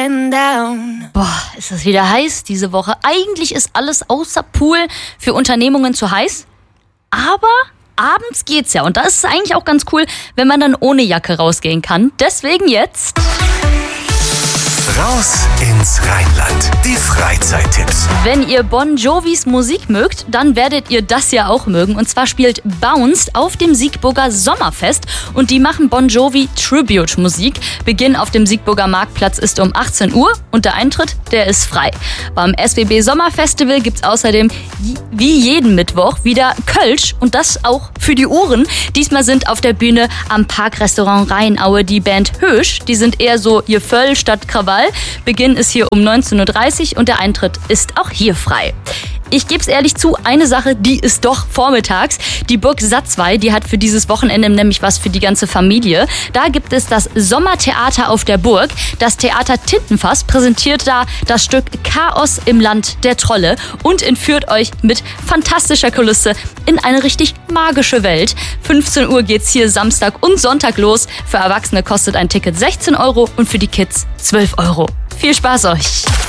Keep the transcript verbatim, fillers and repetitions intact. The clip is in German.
going down. Boah, ist das wieder heiß diese Woche. Eigentlich ist alles außer Pool für Unternehmungen zu heiß. Aber abends geht's ja. Und da ist es eigentlich auch ganz cool, wenn man dann ohne Jacke rausgehen kann. Deswegen jetzt... Raus ins Rheinland. Die Freizeittipps. Wenn ihr Bon Jovis Musik mögt, dann werdet ihr das ja auch mögen. Und zwar spielt Bounced auf dem Siegburger Sommerfest. Und die machen Bon Jovi Tribute-Musik. Beginn auf dem Siegburger Marktplatz ist um achtzehn Uhr und der Eintritt, der ist frei. Beim S W B Sommerfestival gibt's außerdem wie jeden Mittwoch wieder Kölsch und das auch für die Ohren. Diesmal sind auf der Bühne am Parkrestaurant Rheinaue die Band Hösch. Die sind eher so Geföll statt Krawall. Beginn ist hier um neunzehn Uhr dreißig und der Eintritt ist auch hier frei. Ich gebe es ehrlich zu, eine Sache, die ist doch vormittags. Die Burg Satzwey, die hat für dieses Wochenende nämlich was für die ganze Familie. Da gibt es das Sommertheater auf der Burg. Das Theater Tintenfass präsentiert da das Stück Chaos im Land der Trolle und entführt euch mit fantastischer Kulisse in eine richtig magische Welt. fünfzehn Uhr geht's hier Samstag und Sonntag los. Für Erwachsene kostet ein Ticket sechzehn Euro und für die Kids zwölf Euro. Viel Spaß euch!